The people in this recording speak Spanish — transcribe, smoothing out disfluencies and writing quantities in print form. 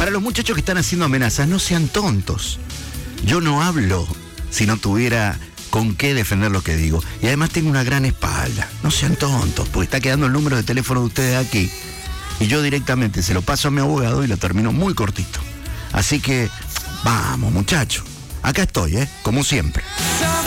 Para los muchachos que están haciendo amenazas, no sean tontos. Yo no hablo si no tuviera con qué defender lo que digo. Y además tengo una gran espalda. No sean tontos, porque está quedando el número de teléfono de ustedes aquí. Y yo directamente se lo paso a mi abogado y lo termino muy cortito. Así que, vamos muchachos. Acá estoy, como siempre.